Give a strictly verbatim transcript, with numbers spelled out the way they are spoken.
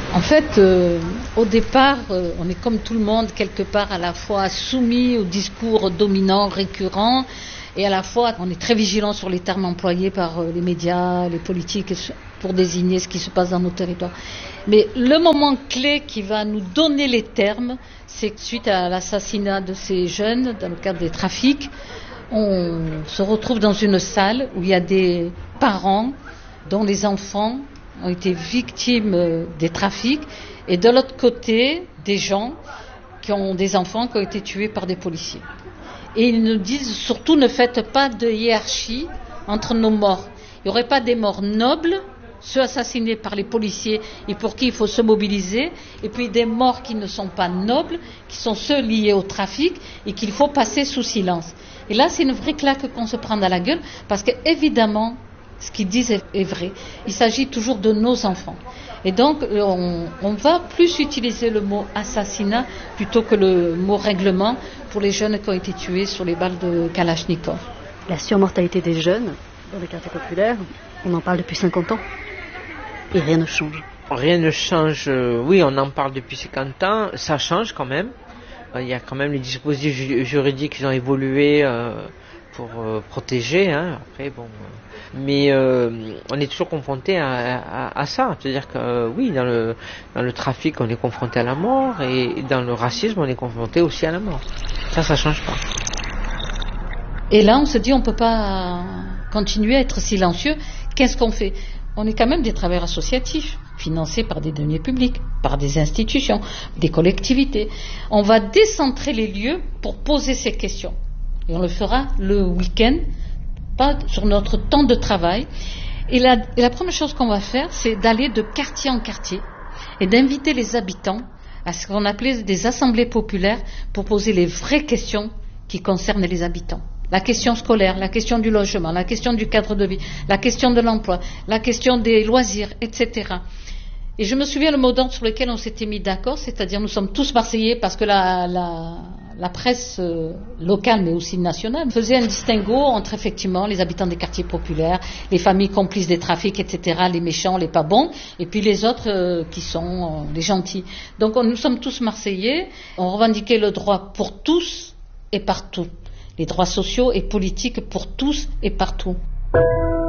En fait, euh, au départ, euh, on est comme tout le monde, quelque part à la fois soumis au discours dominant, récurrent, et à la fois on est très vigilant sur les termes employés par euh, les médias, les politiques, pour désigner ce qui se passe dans nos territoires. Mais le moment clé qui va nous donner les termes, c'est que suite à l'assassinat de ces jeunes, dans le cadre des trafics, on se retrouve dans une salle où il y a des parents dont les enfants ont été victimes des trafics, et de l'autre côté, des gens qui ont des enfants qui ont été tués par des policiers. Et ils nous disent surtout ne faites pas de hiérarchie entre nos morts. Il n'y aurait pas des morts nobles, ceux assassinés par les policiers et pour qui il faut se mobiliser, et puis des morts qui ne sont pas nobles, qui sont ceux liés au trafic et qu'il faut passer sous silence. Et là, c'est une vraie claque qu'on se prend dans la gueule, parce que évidemment, ce qu'ils disent est, est vrai. Il s'agit toujours de nos enfants. Et donc, on, on va plus utiliser le mot assassinat plutôt que le mot règlement pour les jeunes qui ont été tués sur les balles de Kalachnikov. La surmortalité des jeunes dans les quartiers populaires, on en parle depuis cinquante ans. Et rien ne change. Rien ne change, euh, oui, on en parle depuis cinquante ans, ça change quand même. Il y a quand même les dispositifs ju- juridiques qui ont évolué euh, pour euh, protéger, hein. Après, bon, euh, mais euh, on est toujours confronté à, à, à ça. C'est-à-dire que euh, oui, dans le dans le trafic, on est confronté à la mort, et dans le racisme, on est confronté aussi à la mort. Ça, ça change pas. Et là, on se dit, on ne peut pas continuer à être silencieux. Qu'est-ce qu'on fait ? On est quand même des travailleurs associatifs, financés par des deniers publics, par des institutions, des collectivités. On va décentrer les lieux pour poser ces questions. Et on le fera le week-end, pas sur notre temps de travail. Et la, et la première chose qu'on va faire, c'est d'aller de quartier en quartier et d'inviter les habitants à ce qu'on appelait des assemblées populaires pour poser les vraies questions qui concernent les habitants. La question scolaire, la question du logement, la question du cadre de vie, la question de l'emploi, la question des loisirs, et cetera. Et je me souviens le mot d'ordre sur lequel on s'était mis d'accord, c'est-à-dire nous sommes tous Marseillais, parce que la, la, la presse euh, locale, mais aussi nationale, faisait un distinguo entre effectivement les habitants des quartiers populaires, les familles complices des trafics, et cetera, les méchants, les pas bons, et puis les autres euh, qui sont euh, les gentils. Donc on, nous sommes tous Marseillais, on revendiquait le droit pour tous et partout. Les droits sociaux et politiques pour tous et partout.